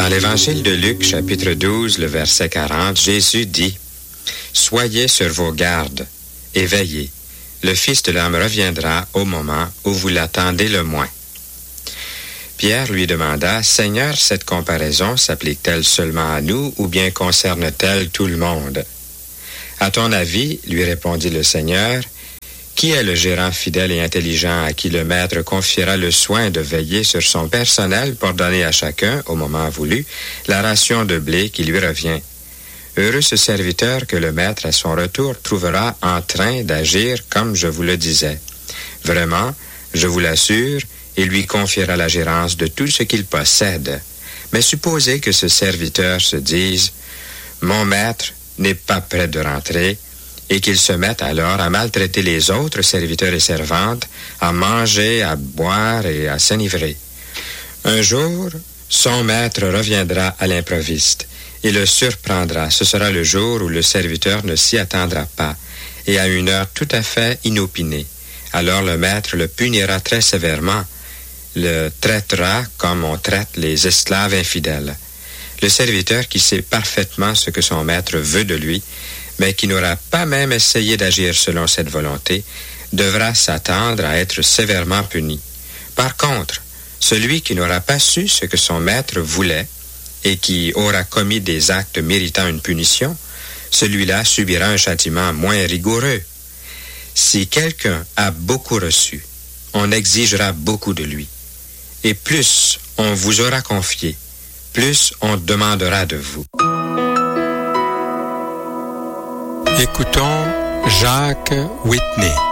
l'Évangile de Luc, chapitre 12, le verset 40, Jésus dit « Soyez sur vos gardes et veillez. Le Fils de l'homme reviendra au moment où vous l'attendez le moins. » Pierre lui demanda « Seigneur, cette comparaison s'applique-t-elle seulement à nous ou bien concerne-t-elle tout le monde? » « À ton avis, lui répondit le Seigneur, qui est le gérant fidèle et intelligent à qui le maître confiera le soin de veiller sur son personnel pour donner à chacun, au moment voulu, la ration de blé qui lui revient? Heureux ce serviteur que le maître à son retour trouvera en train d'agir comme je vous le disais. Vraiment, je vous l'assure, il lui confiera la gérance de tout ce qu'il possède. Mais supposez que ce serviteur se dise « Mon maître n'est pas près de rentrer », et qu'il se mette alors à maltraiter les autres serviteurs et servantes, à manger, à boire et à s'enivrer. Un jour, son maître reviendra à l'improviste et le surprendra. Ce sera le jour où le serviteur ne s'y attendra pas et à une heure tout à fait inopinée. Alors le maître le punira très sévèrement, le traitera comme on traite les esclaves infidèles. Le serviteur qui sait parfaitement ce que son maître veut de lui, mais qui n'aura pas même essayé d'agir selon cette volonté, devra s'attendre à être sévèrement puni. Par contre, celui qui n'aura pas su ce que son maître voulait et qui aura commis des actes méritant une punition, celui-là subira un châtiment moins rigoureux. Si quelqu'un a beaucoup reçu, on exigera beaucoup de lui. Et plus on vous aura confié, plus on demandera de vous. Écoutons Jacques Whitney.